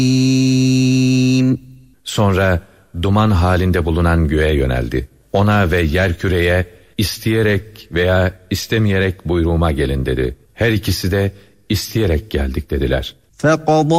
Sonra duman halinde bulunan göğe yöneldi. Ona ve yerküreye isteyerek veya istemeyerek buyruğuma gelin dedi. Her ikisi de isteyerek geldik dediler. فَقَضَى